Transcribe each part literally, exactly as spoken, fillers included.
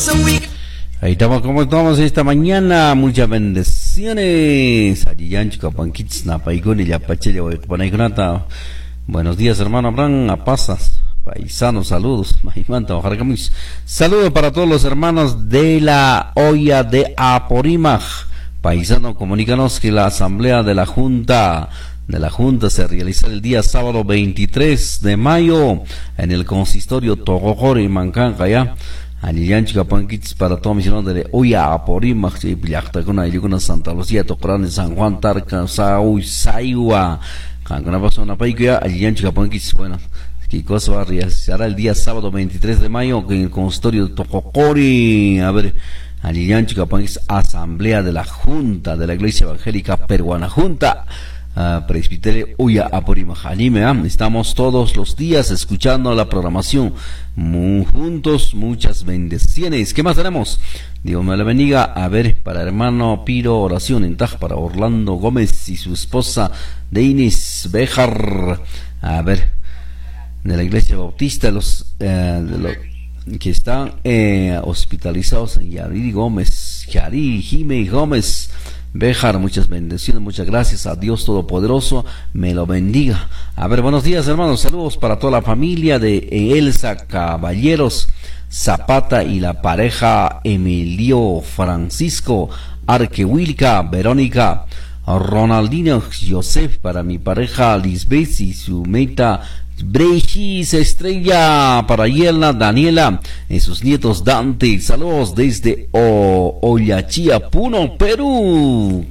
Ahí estamos, como estamos esta mañana, muchas bendiciones. Buenos días, hermano Abraham, a pasas, paisanos, saludos. Saludos para todos los hermanos de la olla de Apurímac. Paisano, comunícanos que la asamblea de la Junta de la Junta se realizará el día sábado veintitrés de mayo en el consistorio Togojori, Mancanca, ya. Aliyanchi Capanquitis para todos mis hermanos de Olla Apurímac, y Pillachtacuna, y Yuguna Santa Lucía, Tocorán, San Juan, Tarca, Saúl, Saiwa, Cancuna Pasona Paicuya, Aliyanchi Capanquitis. Bueno, qué cosa va a realizar el día sábado veintitrés de mayo en el consistorio de Togojori. A ver, Aliyanchi Capanquitis, asamblea de la Junta de la Iglesia Evangélica Peruana, Junta. Uh, presbiterio Olla Apurímac. Anime, ¿eh? Estamos todos los días escuchando la programación muy juntos, muchas bendiciones. ¿Qué más tenemos? Dios me la bendiga. A ver, para hermano Piro, oración en Taj para Orlando Gómez y su esposa Denis Bejar. A ver, de la Iglesia Bautista, los, eh, de los que están eh, hospitalizados, Yari Gómez, Yari Jime Gómez Bejar, muchas bendiciones, muchas gracias a Dios Todopoderoso, me lo bendiga. A ver, buenos días, hermanos, saludos para toda la familia de Elsa Caballeros Zapata y la pareja Emilio Francisco Arquewilca Verónica Ronaldino Joseph, para mi pareja Lisbeth y su meta Brechis Estrella, para Yelna Daniela y sus nietos Dante. Saludos desde o Ollachía, Puno, Perú.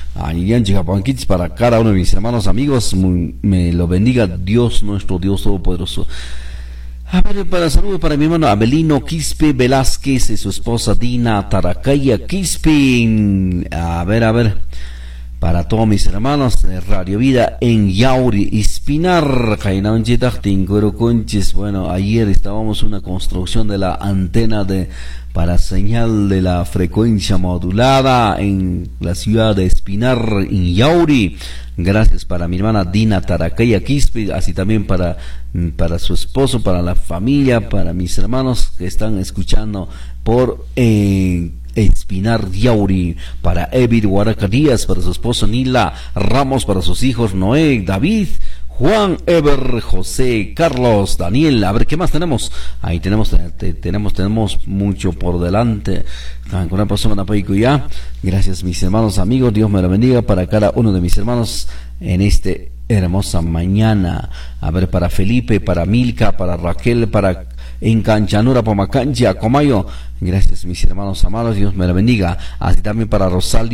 Para cada uno de mis hermanos amigos, me lo bendiga Dios, nuestro Dios Todopoderoso. A ver, para saludos para mi hermano Abelino Quispe Velázquez y su esposa Dina Taracaya Quispe. A ver, a ver, para todos mis hermanos de Radio Vida en Yauri, Espinar, Conches. Bueno, ayer estábamos en una construcción de la antena de para señal de la frecuencia modulada en la ciudad de Espinar, en Yauri. Gracias para mi hermana Dina Taracaya Quispe, así también para, para su esposo, para la familia, para mis hermanos que están escuchando por eh, Espinar Yauri, para Evir Huaraca Díaz, para su esposo Nila Ramos, para sus hijos Noé, David, Juan, Ever, José, Carlos, Daniel. A ver, ¿qué más tenemos? Ahí tenemos, te, tenemos, tenemos mucho por delante. Con una persona ya. Gracias, mis hermanos, amigos. Dios me lo bendiga para cada uno de mis hermanos en este hermosa mañana. A ver, para Felipe, para Milka, para Raquel, para en Canchanura, Pomacancha, Comayo. Gracias, mis hermanos amados. Dios me lo bendiga. Así también para Rosalía.